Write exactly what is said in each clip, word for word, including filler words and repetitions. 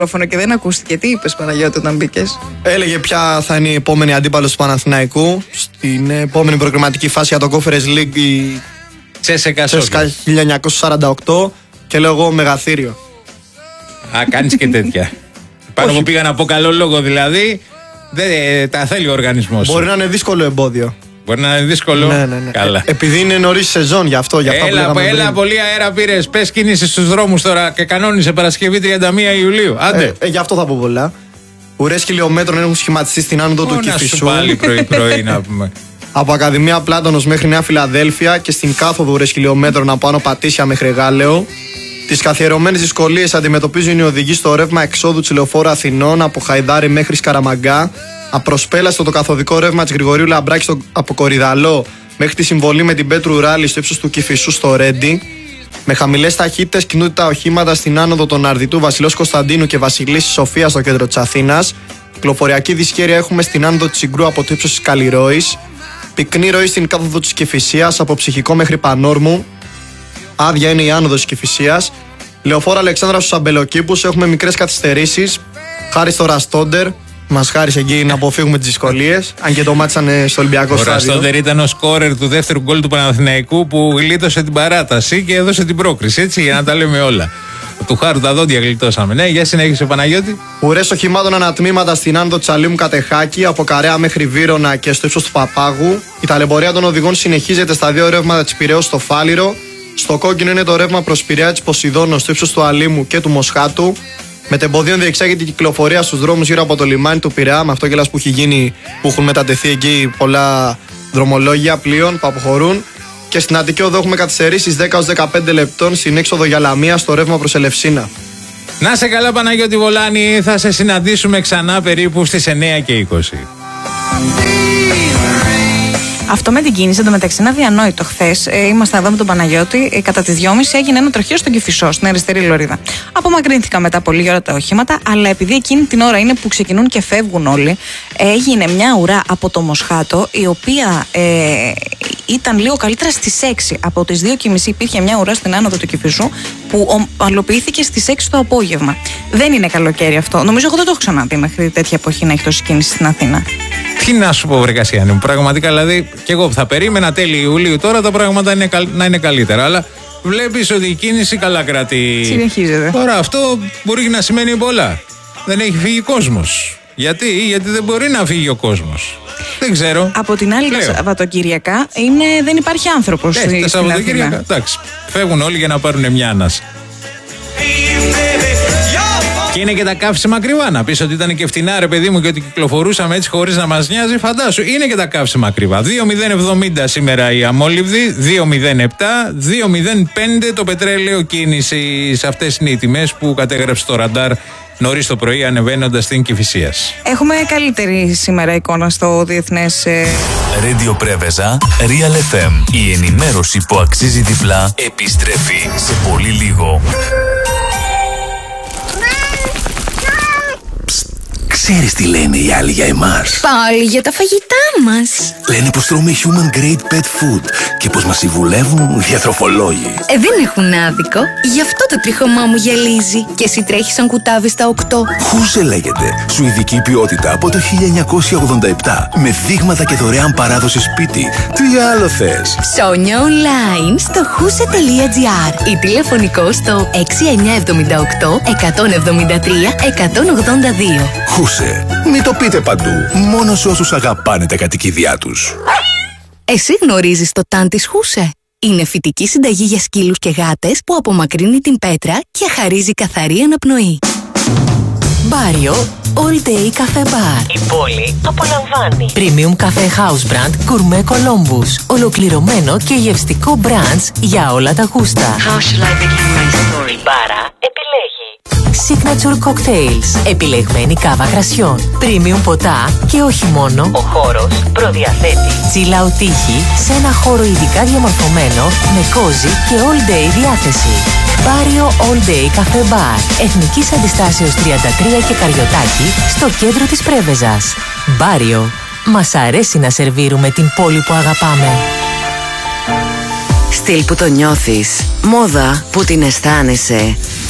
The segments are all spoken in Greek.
και δεν ακούστηκε. Τι είπες, Παναγιώτη, όταν μπήκες? Έλεγε ποια θα είναι η επόμενη αντίπαλος του Παναθηναϊκού στην επόμενη προκριματική φάση για το Conference League, η Τσέσεκα χίλια εννιακόσια σαράντα οκτώ, και λέω εγώ Μεγαθύριο. Α, κάνεις και τέτοια. Πάνω που πήγα να πω καλό λόγο δηλαδή, δεν τα θέλει ο οργανισμός. Μπορεί να είναι δύσκολο εμπόδιο. Μπορεί να είναι δύσκολο. Ναι, ναι, ναι. Καλά. Ε, επειδή είναι νωρίς σεζόν, γι' αυτό. Γι αυτά έλα, που έλα, πολύ αέρα πήρες. Πες κίνηση στους δρόμους τώρα και κανόνισε Παρασκευή τριάντα μία Ιουλίου. Άντε. Ε, ε, γι' αυτό θα πω πολλά. Ουρές χιλιόμετρων έχουν σχηματιστεί στην άνοδο του Κηφισού. Πάλι πρωί-πρωί να πούμε. Από Ακαδημία Πλάτωνος μέχρι Νέα Φιλαδέλφια και στην κάθοδο ουρές χιλιόμετρων από Άνω Πατήσια μέχρι Γάλεο. Τις καθιερωμένες δυσκολίες αντιμετωπίζουν οι οδηγοί στο ρεύμα εξόδου της Λεωφόρου Αθηνών από Χαϊδάρι μέχρι Σκαραμαγκά. Απροσπέλαστο το καθοδικό ρεύμα της Γρηγορίου Λαμπράκη στο, από Κορυδαλό μέχρι τη συμβολή με την Πέτρου Ράλη στο ύψος του Κηφισού στο Ρέντι. Με χαμηλές ταχύτητες κινούνται τα οχήματα στην άνοδο των Αρδιτού Βασιλός Κωνσταντίνου και Βασιλής Σοφία στο κέντρο της Αθήνας. Κυκλοφοριακή δυσχέρεια έχουμε στην άνοδο της Συγκρού από το ύψος της Καλλιρόης. Πυκνή ροή στην κάθοδο της Κηφισίας από Ψυχικό μέχρι Πανόρμου. Άδεια είναι η άνοδος της Κηφισίας. Λεωφόρο Αλεξάνδρα στους Αμπελοκήπους έχουμε μικρές καθυστερήσεις. Χάρη στο Ραστόντερ. Μας χάρισε εκεί να αποφύγουμε τις δυσκολίες. Αν και το μάτσαν στο Ολυμπιακό Στάδιο. Ο Ραστόντερ ήταν ο σκόρερ του δεύτερου γκολ του Παναθηναϊκού που γλίτωσε την παράταση και έδωσε την πρόκριση. Έτσι, για να τα λέμε όλα. Του χάρου τα δόντια γλιτώσαμε. Ναι, για συνέχισε ο Παναγιώτη. Ουρές οχημάτων ανατμήματα στην άνοδο Τσαλίμου Κατεχάκη, από Καρέα μέχρι Βύρωνα και στο ύψος του Παπάγου. Η ταλαιπωρία των οδηγών συνεχίζεται στα δύο ρεύματα της Πειραιώς στο Φάληρο. Στο κόκκινο είναι το ρεύμα προς Πειραιά της Ποσειδώνου στο ύψος του Αλίμου και του Μοσχάτου. Μετεμποδίων διεξάγεται η κυκλοφορία στους δρόμους γύρω από το λιμάνι του Πειραιά, με αυτόγελας που έχει γίνει, που έχουν μετατεθεί εκεί πολλά δρομολόγια πλοίων που αποχωρούν. Και στην Αττική Οδό έχουμε καθυστερήσεις δέκα έως δεκαπέντε λεπτών στην έξοδο για Λαμία στο ρεύμα προς Ελευσίνα. Να σε καλά, Παναγιώτη Βολάνη, θα σε συναντήσουμε ξανά περίπου στις εννέα και είκοσι. Αυτό με την κίνηση, εντωμεταξύ, είναι αδιανόητο. Χθες ε, ήμασταν εδώ με τον Παναγιώτη, ε, κατά τις δυόμιση έγινε ένα τροχείο στον Κηφισό, στην αριστερή λωρίδα. Απομακρύνθηκα μετά πολύ ώρα τα οχήματα, αλλά επειδή εκείνη την ώρα είναι που ξεκινούν και φεύγουν όλοι, έγινε μια ουρά από το Μοσχάτο, η οποία ε, ήταν λίγο καλύτερα στις έξι. Από τις δύο και μισή υπήρχε μια ουρά στην άνοδο του Κηφισού, που ομαλοποιήθηκε στις έξι το απόγευμα. Δεν είναι καλοκαίρι αυτό. Νομίζω εγώ δεν το έχω ξαναδεί μέχρι τέτοια εποχή να έχει τόση κίνηση στην Αθήνα. Τι να σου πω, βρε Κασιάννη μου, πραγματικά δηλαδή και εγώ θα περίμενα τέλη Ιουλίου τώρα τα πράγματα είναι, να είναι καλύτερα. Αλλά βλέπεις ότι η κίνηση καλά κρατεί. Συνεχίζεται. Τώρα αυτό μπορεί να σημαίνει πολλά. Δεν έχει φύγει κόσμος. Γιατί, γιατί δεν μπορεί να φύγει ο κόσμος. Δεν ξέρω. Από την άλλη, τα Σαββατοκυριακά είναι, δεν υπάρχει άνθρωπος. Ναι, τα Σαββατοκυριακά. Εντάξει. Φεύγουν όλοι για να πάρουν μια ανάσα. Και είναι και τα καύσιμα ακριβά. Να πεις ότι ήταν και φτηνά, ρε παιδί μου, και ότι κυκλοφορούσαμε έτσι χωρίς να μας νοιάζει. Φαντάσου, είναι και τα καύσιμα ακριβά. δύο μηδέν εβδομήντα σήμερα η αμόλυβδη, δύο μηδέν επτά, δύο μηδέν πέντε το πετρέλαιο κίνησης. Αυτές είναι οι τιμές που κατέγραψε το ραντάρ νωρίς το πρωί, ανεβαίνοντας στην Κηφισίας. Έχουμε καλύτερη σήμερα εικόνα στο διεθνές. Radio Πρέβεζα, Real εφ εμ. Η ενημέρωση που αξίζει διπλά επιστρέφει σε πολύ λίγο. Ξέρεις τι λένε οι άλλοι για εμάς? Πάλι για τα φαγητά μας. Λένε πως τρώμε human grade pet food και πως μας συμβουλεύουν διατροφολόγοι. Ε, δεν έχουν άδικο. Γι' αυτό το τρίχωμά μου γυαλίζει. Και εσύ τρέχεις σαν κουτάβι στα οκτώ. Χούσε λέγεται. Σουηδική ποιότητα από το χίλια εννιακόσια ογδόντα επτά. Με δείγματα και δωρεάν παράδοση σπίτι. Τι άλλο θες? Ψώνια online στο χούσε τελεία τζι άρ ή τηλεφωνικό στο έξι εννιά επτά οκτώ εκατόν εβδομήντα τρία εκατόν ογδόντα δύο. Χούσε. Μην το πείτε παντού. Μόνο σε όσους αγαπάνε τα κατοικίδια τους. Εσύ γνωρίζεις το τάν της Χούσε? Είναι φυτική συνταγή για σκύλους και γάτες που απομακρύνει την πέτρα και χαρίζει καθαρή αναπνοή. Μπάριο All Day Cafe Bar. Η πόλη απολαμβάνει. Premium Cafe House Brand Gourmet Columbus. Ολοκληρωμένο και γευστικό branch για όλα τα γούστα. How shall I begin my story? Μπάρα επιλέγει. Signature Cocktails. Επιλεγμένη κάβα κρασιών. Premium ποτά και όχι μόνο. Ο χώρος προδιαθέτει. Chill out τύχη σε ένα χώρο ειδικά διαμορφωμένο με cozy και all day διάθεση. Μπάριο All Day Cafe Bar. Εθνικής Αντιστάσεως τριάντα τρία και Καριωτάκη στο κέντρο της Πρέβεζας. Μπάριο. Μας αρέσει να σερβίρουμε την πόλη που αγαπάμε. Στυλ που το νιώθεις. Μόδα που την αισθάνεσαι.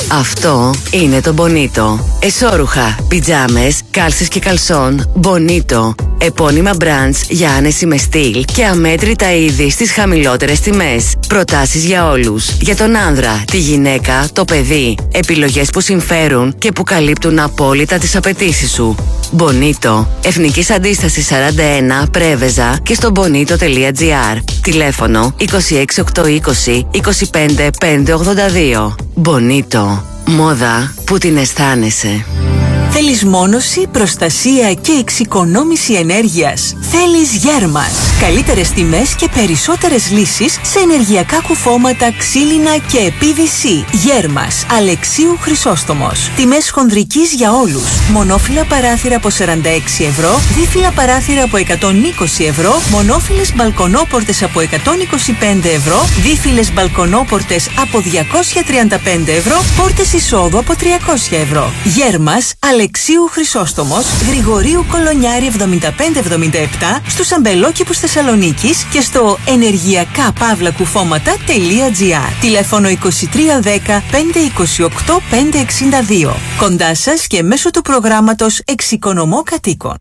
Αυτό είναι το Bonito. Εσώρουχα, πιτζάμες, κάλσες και καλσόν Bonito. Επώνυμα brands για άνεση με στυλ και αμέτρητα είδη στις χαμηλότερες τιμές. Προτάσεις για όλους. Για τον άνδρα, τη γυναίκα, το παιδί. Επιλογές που συμφέρουν και που καλύπτουν απόλυτα τις απαιτήσεις σου. Bonito. Εθνικής Αντίστασης σαράντα ένα, Πρέβεζα και στο bonito τελεία gr. Τηλέφωνο είκοσι έξι οκτακόσια είκοσι είκοσι πέντε πεντακόσια ογδόντα δύο. Bonito. Μόδα που την αισθάνεσαι. Θέλεις μόνωση, προστασία και εξοικονόμηση ενέργειας? Θέλεις Γέρμας. Καλύτερες τιμές και περισσότερες λύσεις σε ενεργειακά κουφώματα, ξύλινα και πι βι σι. Γέρμας. Αλεξίου Χρυσόστομος. Τιμές χονδρικής για όλους. Μονόφυλλα παράθυρα από σαράντα έξι ευρώ, δίφυλλα παράθυρα από εκατόν είκοσι ευρώ, μονόφυλλες μπαλκονόπορτες από εκατόν είκοσι πέντε ευρώ, δίφυλλες μπαλκονόπορτες από διακόσια τριάντα πέντε ευρώ, πόρτες εισόδου από τριακόσια ευρώ. Γέρμας. Αλεξίου Χρυσόστομος, Γρηγορίου Κολονιάρη εβδομήντα πέντε εβδομήντα επτά, στους αμπελόκηπους Θεσσαλονίκης και στο ενεργειακά παύλα κουφώματα τελεία gr. Τηλέφωνο είκοσι τρία δέκα πεντακόσια είκοσι οκτώ πεντακόσια εξήντα δύο. Κοντά σας και μέσω του προγράμματος Εξοικονομώ Κατοίκων.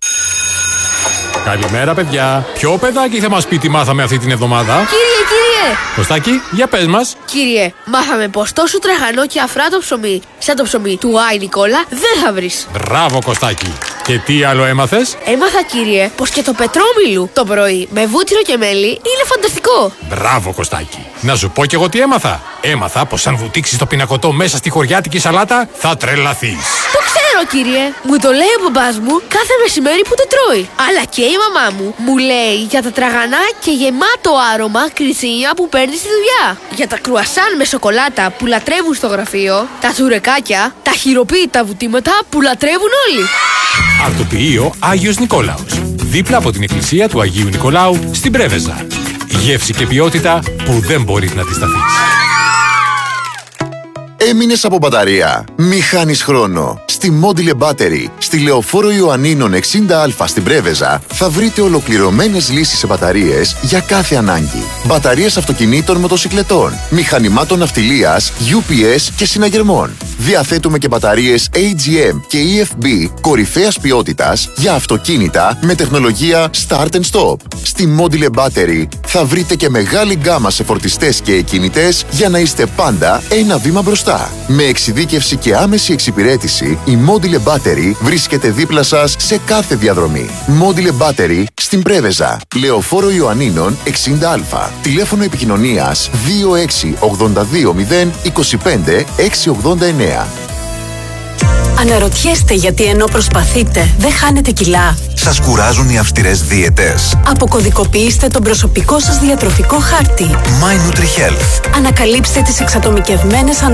Καλημέρα, παιδιά. Ποιο παιδάκι θα μας πει τι μάθαμε αυτή την εβδομάδα? Κύριε, κύριε! Κωστάκη, για πες μας. Κύριε, μάθαμε πως τόσο τραγανό και αφράτο ψωμί, σαν το ψωμί του Άι Νικόλα, δεν θα βρεις. Μπράβο, Κωστάκη. Και τι άλλο έμαθες? Έμαθα, κύριε, πως και το πετρόμιλου το πρωί με βούτυρο και μέλι είναι φανταστικό. Μπράβο, Κωστάκη. Να σου πω κι εγώ τι έμαθα. Έμαθα πως αν βουτήξεις το πινακωτό μέσα στη χωριάτικη σαλάτα, θα τρελαθείς. Το ξέρω, κύριε. Μου το λέει ο μπαμπάς μου κάθε μεσημέρι που το τρώει. Αλλά και η μαμά μου μου λέει για τα τραγανά και γεμάτο άρωμα κριτσίνια που παίρνει στη δουλειά. Για τα κρουασάν με σοκολάτα που λατρεύουν στο γραφείο. Τα τσουρεκάκια, τα χειροποίητα βουτήματα που λατρεύουν όλοι. Αρτοποιείο Άγιος Νικόλαος. Δίπλα από την εκκλησία του Αγίου Νικολάου στην Πρέβεζα. Γεύση και ποιότητα που δεν μπορείς να τη σταθείς. Έμεινες από μπαταρία? Μη χάνεις χρόνο. Στη Module Battery, στη Λεωφόρο Ιωαννίνων εξήντα α στην Πρέβεζα, θα βρείτε ολοκληρωμένες λύσεις σε μπαταρίες για κάθε ανάγκη. Μπαταρίες αυτοκινήτων, μοτοσικλετών, μηχανημάτων ναυτιλίας, γιου πι ες και συναγερμών. Διαθέτουμε και μπαταρίες έι τζι εμ και ι εφ μπι κορυφαίας ποιότητας για αυτοκίνητα με τεχνολογία Start and Stop. Στη Module Battery θα βρείτε και μεγάλη γκάμα σε φορτιστές και εκκινητές για να είστε πάντα ένα βήμα μπροστά. Με εξειδίκευση και άμεση εξυπηρέτηση, η Module Battery βρίσκεται δίπλα σας σε κάθε διαδρομή. Module Battery στην Πρέβεζα, Λεωφόρο Ιωαννίνων εξήντα α. Τηλέφωνο επικοινωνίας δύο έξι οκτώ δύο μηδέν είκοσι πέντε εξακόσια ογδόντα εννέα. Αναρωτιέστε γιατί ενώ προσπαθείτε δεν χάνετε κιλά? Σας κουράζουν οι αυστηρές δίαιτες? Αποκωδικοποιήστε τον προσωπικό σας διατροφικό χάρτη. My NutriHealth. Ανακαλύψτε τις εξατομικευμένες